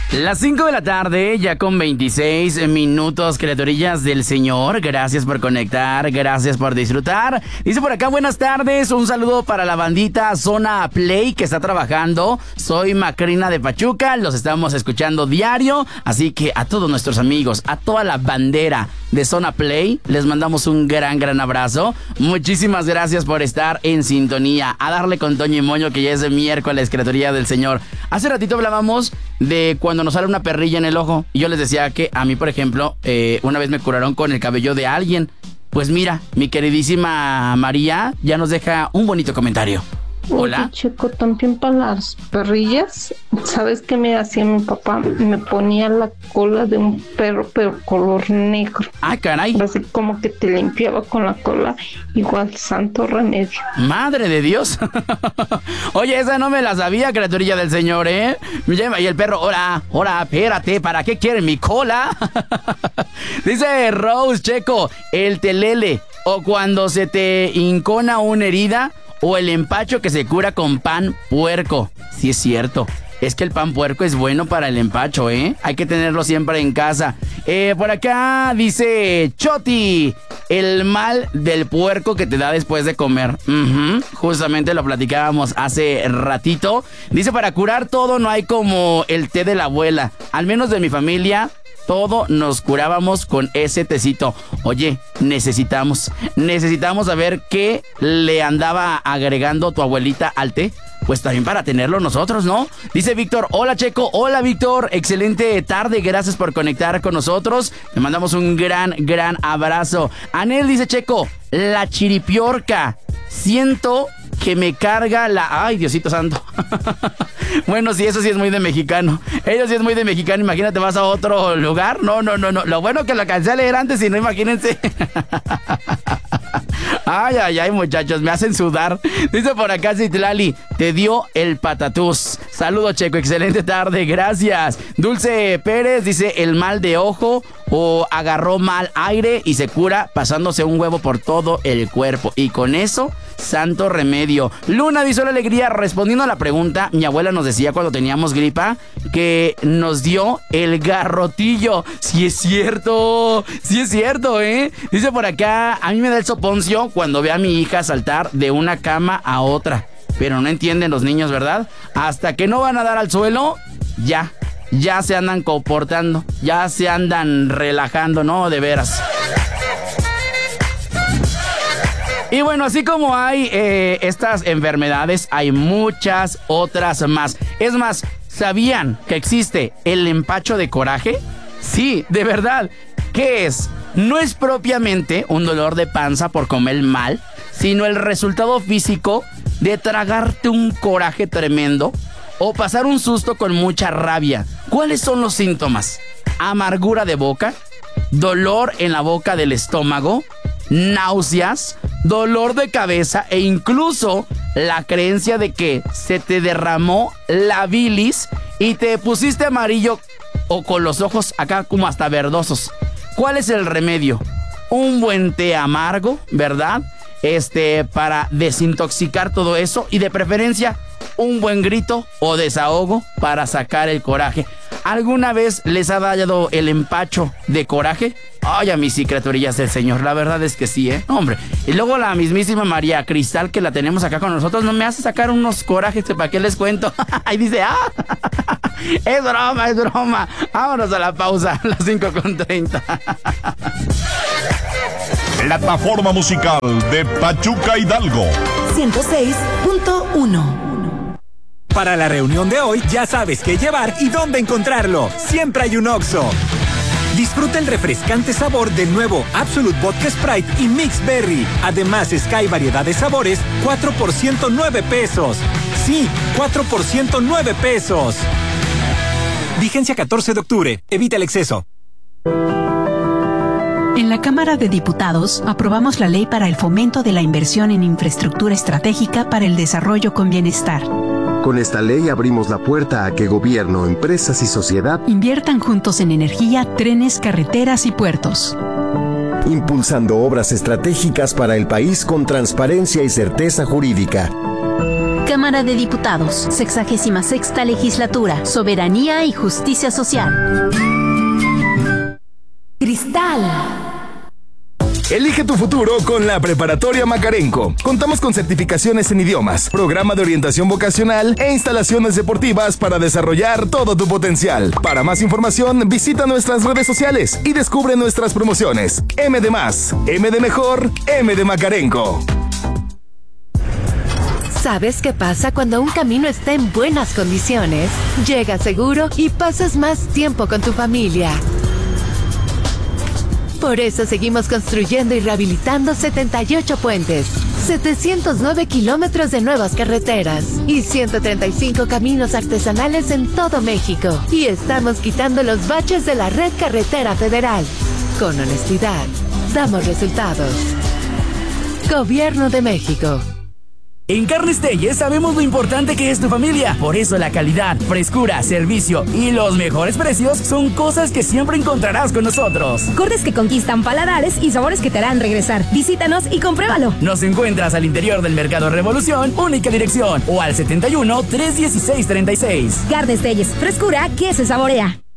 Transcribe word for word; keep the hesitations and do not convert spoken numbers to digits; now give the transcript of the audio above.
Las cinco de la tarde, ya con veintiséis minutos, criaturillas del Señor. Gracias por conectar, gracias por disfrutar. Dice por acá, buenas tardes, un saludo para la bandita Zona Play que está trabajando. Soy Macrina de Pachuca, los estamos escuchando diario. Así que a todos nuestros amigos, a toda la bandera de Zona Play, les mandamos un gran, gran abrazo. Muchísimas gracias por estar en sintonía. A darle con Toño y Moño, que ya es de miércoles, criaturía del Señor. Hace ratito hablábamos de cuando nos sale una perrilla en el ojo. Y yo les decía que a mí, por ejemplo, eh, una vez me curaron con el cabello de alguien. Pues mira, mi queridísima María ya nos deja un bonito comentario. Hola. Oye, Checo, también para las perrillas, ¿sabes qué me hacía mi papá? Me ponía la cola de un perro, pero color negro. Ah, caray. Así como que te limpiaba con la cola, igual santo remedio. Madre de Dios. Oye, esa no me la sabía, criaturilla del Señor, ¿eh? Y el perro, hola, hola, espérate, ¿para qué quieren mi cola? Dice Rose, Checo, el telele, o cuando se te incona una herida, o el empacho que se cura con pan puerco. Sí es cierto. Es que el pan puerco es bueno para el empacho, ¿eh? Hay que tenerlo siempre en casa. Eh, por acá dice Choti, el mal del puerco que te da después de comer. Uh-huh. Justamente lo platicábamos hace ratito. Dice, para curar todo no hay como el té de la abuela. Al menos de mi familia, todo nos curábamos con ese tecito. Oye, necesitamos, necesitamos saber qué le andaba agregando tu abuelita al té. Pues también para tenerlo nosotros, ¿no? Dice Víctor, hola Checo, hola Víctor, excelente tarde, gracias por conectar con nosotros. Te mandamos un gran, gran abrazo. Anel dice, Checo, la chiripiorca, siento que me carga la... Ay, Diosito santo. Bueno, sí, eso sí es muy de mexicano. Ellos sí es muy de mexicano. Imagínate, vas a otro lugar. No, no, no, no. Lo bueno que lo alcancé a leer antes, si no, imagínense. Ay, ay, ay, muchachos, me hacen sudar. Dice por acá Citlali, te dio el patatús. Saludos, Checo, excelente tarde, gracias. Dulce Pérez dice, el mal de ojo o agarró mal aire y se cura pasándose un huevo por todo el cuerpo. Y con eso, santo remedio. Luna dice, la alegría, respondiendo a la pregunta, mi abuela nos decía cuando teníamos gripa que nos dio el garrotillo. Sí es cierto, sí es cierto, ¿eh? Dice por acá, a mí me da el soponcio cuando ve a mi hija saltar de una cama a otra. Pero no entienden los niños, ¿verdad? Hasta que no van a dar al suelo, ya, ya se andan comportando, ya se andan relajando, ¿no? De veras. Y bueno, así como hay eh, estas enfermedades, hay muchas otras más. Es más, ¿sabían que existe el empacho de coraje? Sí, de verdad. ¿Qué es? No es propiamente un dolor de panza por comer mal, sino el resultado físico de tragarte un coraje tremendo o pasar un susto con mucha rabia. ¿Cuáles son los síntomas? Amargura de boca, dolor en la boca del estómago, náuseas, dolor de cabeza e incluso la creencia de que se te derramó la bilis y te pusiste amarillo o con los ojos acá como hasta verdosos. ¿Cuál es el remedio? Un buen té amargo, ¿verdad? Este, para desintoxicar todo eso y de preferencia un buen grito o desahogo para sacar el coraje. ¿Alguna vez les ha dado el empacho de coraje? Ay, a mí sí, criaturillas del Señor, la verdad es que sí, ¿eh? Hombre, y luego la mismísima María Cristal que la tenemos acá con nosotros, no me hace sacar unos corajes, ¿para qué les cuento? Ahí dice, ah, es broma, es broma. Vámonos a la pausa, las cinco con treinta. Plataforma musical de Pachuca Hidalgo. ciento seis punto uno. Para la reunión de hoy ya sabes qué llevar y dónde encontrarlo. Siempre hay un Oxxo. Disfruta el refrescante sabor del nuevo Absolut Vodka Sprite y Mix Berry. Además, Sky variedad de sabores, cuatro por ciento nueve pesos. Sí, cuatro por ciento nueve pesos. Vigencia catorce de octubre. Evita el exceso. En la Cámara de Diputados aprobamos la ley para el fomento de la inversión en infraestructura estratégica para el desarrollo con bienestar. Con esta ley abrimos la puerta a que gobierno, empresas y sociedad inviertan juntos en energía, trenes, carreteras y puertos. Impulsando obras estratégicas para el país con transparencia y certeza jurídica. Cámara de Diputados, sexagésima sexta legislatura, Soberanía y Justicia Social. Cristal. Elige tu futuro con la Preparatoria Macarenco. Contamos con certificaciones en idiomas, programa de orientación vocacional e instalaciones deportivas para desarrollar todo tu potencial. Para más información, visita nuestras redes sociales y descubre nuestras promociones. M de más, M de mejor, M de Macarenco. ¿Sabes qué pasa cuando un camino está en buenas condiciones? Llegas seguro y pasas más tiempo con tu familia. Por eso seguimos construyendo y rehabilitando setenta y ocho puentes, setecientos nueve kilómetros de nuevas carreteras y ciento treinta y cinco caminos artesanales en todo México. Y estamos quitando los baches de la red carretera federal. Con honestidad, damos resultados. Gobierno de México. En Carnes Telles sabemos lo importante que es tu familia. Por eso la calidad, frescura, servicio y los mejores precios son cosas que siempre encontrarás con nosotros. Cortes que conquistan paladares y sabores que te harán regresar. Visítanos y compruébalo. Nos encuentras al interior del Mercado Revolución, única dirección, o al setenta y uno, trescientos dieciséis, treinta y seis. Carnes Telles, frescura que se saborea.